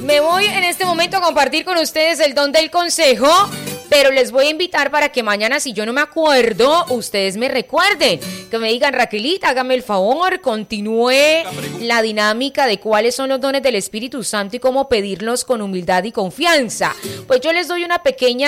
Me voy en este momento a compartir con ustedes el don del consejo, pero les voy a invitar para que mañana, si yo no me acuerdo, ustedes me recuerden, que me digan: Raquelita, hágame el favor, continúe la dinámica de cuáles son los dones del Espíritu Santo y cómo pedirlos con humildad y confianza. Pues yo les doy como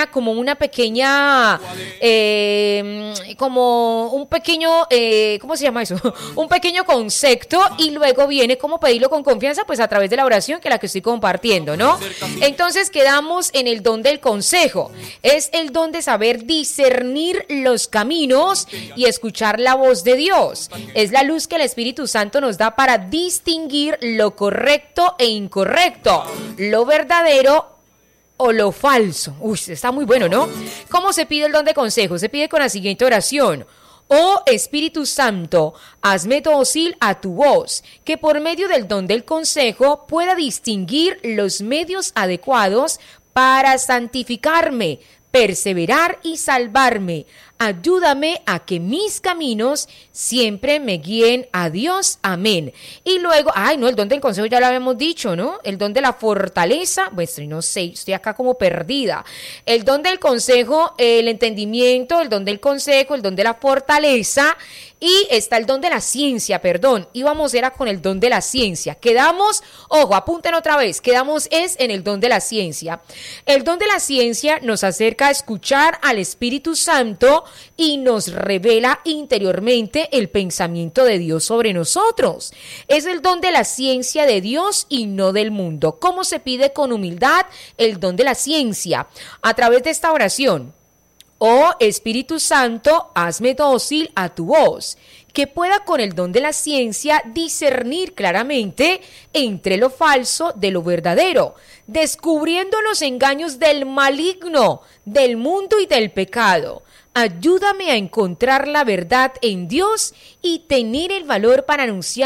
un pequeño, ¿cómo se llama eso? Un pequeño concepto, y luego viene cómo pedirlo con confianza, pues a través de la oración, que es la que estoy compartiendo, ¿no? Entonces quedamos en el don del consejo. Es el don de saber discernir los caminos y escuchar la voz de Dios. Es la luz que el Espíritu Santo nos da para distinguir lo correcto e incorrecto, lo verdadero o lo falso. Uy, está muy bueno, ¿no? ¿Cómo se pide el don de consejo? Se pide con la siguiente oración: Oh Espíritu Santo, hazme dócil a tu voz, que por medio del don del consejo pueda distinguir los medios adecuados para santificarme, perseverar y salvarme. Ayúdame a que mis caminos siempre me guíen a Dios. Amén. Y luego, el don del consejo ya lo habíamos dicho, ¿no? El don de la fortaleza, pues no sé, estoy acá como perdida. El don del consejo, el entendimiento, el don del consejo, el don de la fortaleza, y está el don de la ciencia, íbamos era con el don de la ciencia. Quedamos, ojo, apunten otra vez, en el don de la ciencia. El don de la ciencia nos acerca a escuchar al Espíritu Santo y nos revela interiormente el pensamiento de Dios sobre nosotros. Es el don de la ciencia de Dios y no del mundo. ¿Cómo se pide con humildad el don de la ciencia? A través de esta oración: Oh Espíritu Santo, hazme dócil a tu voz, que pueda con el don de la ciencia discernir claramente entre lo falso de lo verdadero, descubriendo los engaños del maligno, del mundo y del pecado. Ayúdame a encontrar la verdad en Dios y tener el valor para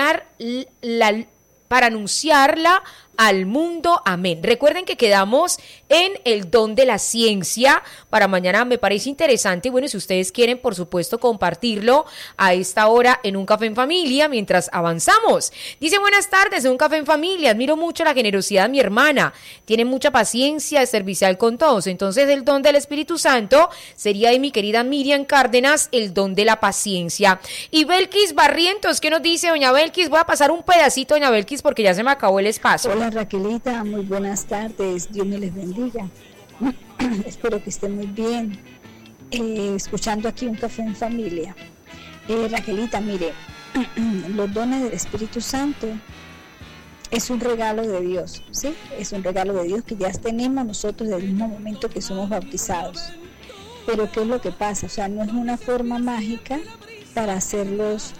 anunciarla al mundo. Amén. Recuerden que quedamos en el don de la ciencia. Para mañana me parece interesante. Bueno, si ustedes quieren, por supuesto, compartirlo a esta hora en Un Café en Familia mientras avanzamos. Dice: buenas tardes, en Un Café en Familia. Admiro mucho la generosidad de mi hermana. Tiene mucha paciencia, es servicial con todos. Entonces, el don del Espíritu Santo sería de mi querida Miriam Cárdenas, el don de la paciencia. Y Belkis Barrientos, ¿qué nos dice doña Belkis? Voy a pasar un pedacito, doña Belkis, porque ya se me acabó el espacio. Hola Raquelita, muy buenas tardes, Dios me les bendiga. Espero que estén muy bien. Escuchando aquí Un Café en Familia. Raquelita, mire, los dones del Espíritu Santo es un regalo de Dios, ¿sí? Es un regalo de Dios que ya tenemos nosotros desde el mismo momento que somos bautizados. Pero ¿qué es lo que pasa? O sea, no es una forma mágica para hacerlos,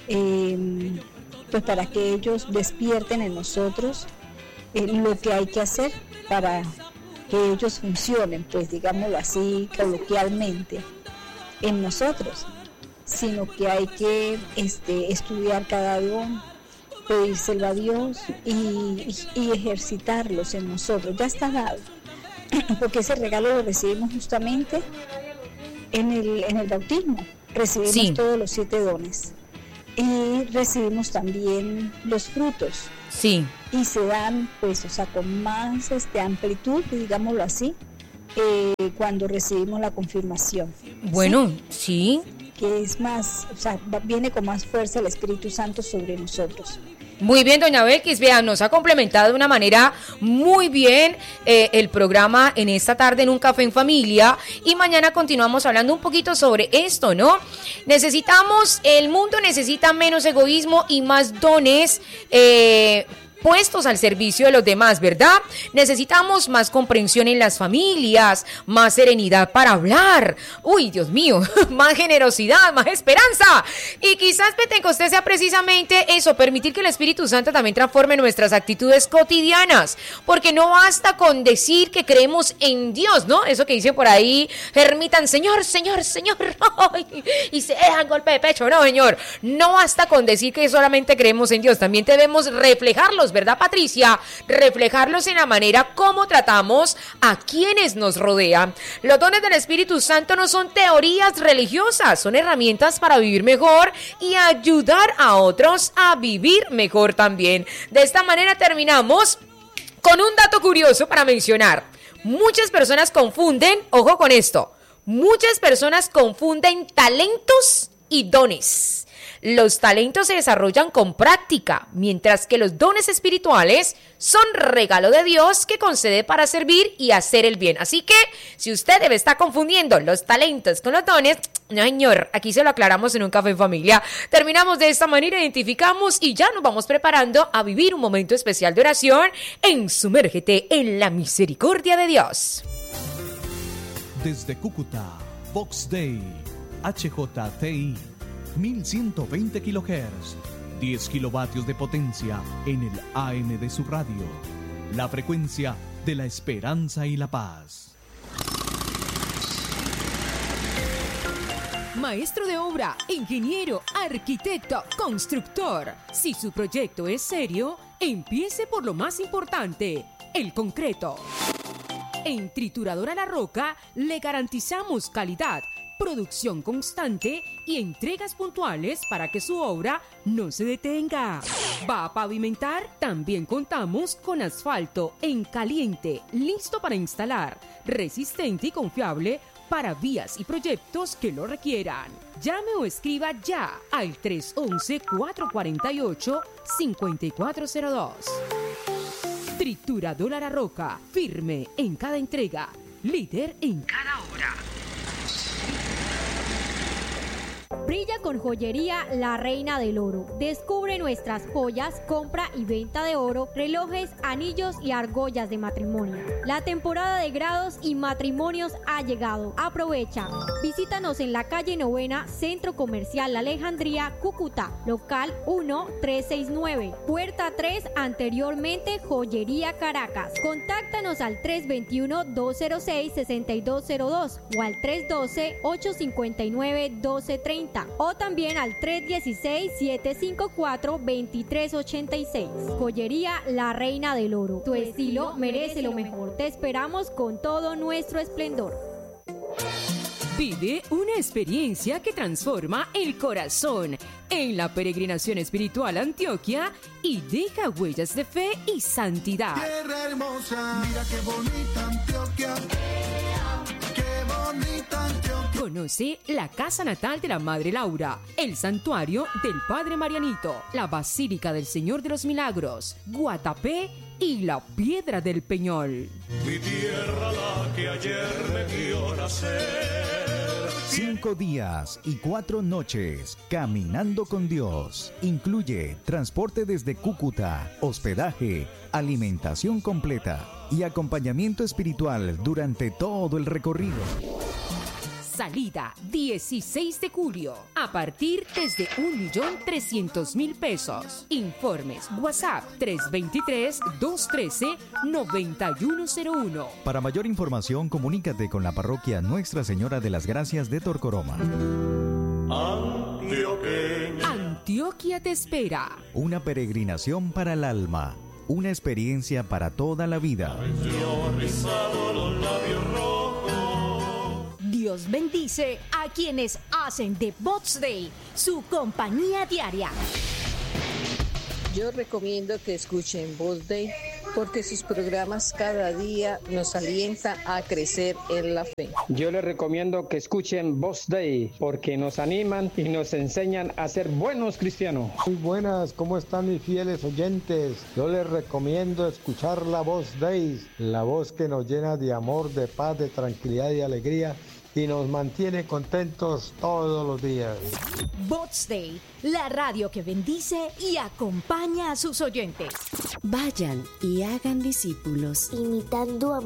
pues para que ellos despierten en nosotros lo que hay que hacer para que ellos funcionen, pues digámoslo así coloquialmente, en nosotros, sino que hay que estudiar cada don, pedírselo a Dios y ejercitarlos en nosotros. Ya está dado, porque ese regalo lo recibimos justamente en el bautismo. Recibimos todos los 7 dones y recibimos también los frutos. Sí. Y se dan, pues, o sea, con más amplitud, digámoslo así, cuando recibimos la confirmación. Bueno, sí. Que es más, o sea, viene con más fuerza el Espíritu Santo sobre nosotros. Muy bien, doña Belkis, vean, nos ha complementado de una manera muy bien el programa en esta tarde en Un Café en Familia, y mañana continuamos hablando un poquito sobre esto, ¿no? El mundo necesita menos egoísmo y más dones puestos al servicio de los demás, ¿verdad? Necesitamos más comprensión en las familias, más serenidad para hablar. Uy, Dios mío, más generosidad, más esperanza. Y quizás Pentecostés sea precisamente eso, permitir que el Espíritu Santo también transforme nuestras actitudes cotidianas, porque no basta con decir que creemos en Dios, ¿no? Eso que dice por ahí, Hermitan, Señor, Señor, Señor, y se dejan golpe de pecho, no, Señor. No basta con decir que solamente creemos en Dios, también debemos reflejarlos, ¿verdad, Patricia? Reflejarlos en la manera como tratamos a quienes nos rodean. Los dones del Espíritu Santo no son teorías religiosas, son herramientas para vivir mejor y ayudar a otros a vivir mejor también. De esta manera terminamos con un dato curioso para mencionar. Muchas personas confunden, ojo con esto, muchas personas confunden talentos y dones. Los talentos se desarrollan con práctica, mientras que los dones espirituales son regalo de Dios que concede para servir y hacer el bien. Así que, si usted debe estar confundiendo los talentos con los dones, no señor, aquí se lo aclaramos en un café en familia. Terminamos de esta manera, identificamos y ya nos vamos preparando a vivir un momento especial de oración en Sumérgete en la misericordia de Dios. Desde Cúcuta, Vox Day, HJTI, 1120 kHz, 10 kilovatios de potencia en el AM de su radio. La frecuencia de la esperanza y la paz. Maestro de obra, ingeniero, arquitecto, constructor. Si su proyecto es serio, empiece por lo más importante, el concreto. En Trituradora La Roca le garantizamos calidad, producción constante y entregas puntuales para que su obra no se detenga. ¿Va a pavimentar? También contamos con asfalto en caliente, listo para instalar, resistente y confiable para vías y proyectos que lo requieran. Llame o escriba ya al 311-448-5402. Trituradora La Roca, firme en cada entrega, líder en cada obra. Brilla con Joyería La Reina del Oro. Descubre nuestras joyas, compra y venta de oro, relojes, anillos y argollas de matrimonio. La temporada de grados y matrimonios ha llegado. Aprovecha. Visítanos en la calle Novena, Centro Comercial La Alejandría, Cúcuta, local 1369, puerta 3, anteriormente Joyería Caracas. Contáctanos al 321-206-6202 o al 312-859-1230. O también al 316-754-2386. Joyería La Reina del Oro. Tu estilo merece lo mejor. Te esperamos con todo nuestro esplendor. Vive una experiencia que transforma el corazón en la peregrinación espiritual a Antioquia y deja huellas de fe y santidad. Tierra hermosa, mira qué bonita Antioquia. Qué bonita Antioquia. Conoce la casa natal de la Madre Laura, el santuario del Padre Marianito, la Basílica del Señor de los Milagros, Guatapé y la Piedra del Peñol. Mi tierra, la que ayer me vio nacer. 5 días y 4 noches caminando con Dios. Incluye transporte desde Cúcuta, hospedaje, alimentación completa y acompañamiento espiritual durante todo el recorrido. Salida 16 de julio, a partir desde 1.300.000 pesos. Informes WhatsApp 323-213-9101. Para mayor información, comunícate con la parroquia Nuestra Señora de las Gracias de Torcoroma. Antioquia te espera. Una peregrinación para el alma, una experiencia para toda la vida. Dios bendice a quienes hacen de Vox Day su compañía diaria. Yo recomiendo que escuchen Vox Day porque sus programas cada día nos alientan a crecer en la fe. Yo les recomiendo que escuchen Vox Day porque nos animan y nos enseñan a ser buenos cristianos. Muy buenas, ¿cómo están mis fieles oyentes? Yo les recomiendo escuchar la Vox Day, la voz que nos llena de amor, de paz, de tranquilidad y alegría y nos mantiene contentos todos los días. Vox Day, la radio que bendice y acompaña a sus oyentes. Vayan y hagan discípulos, imitando a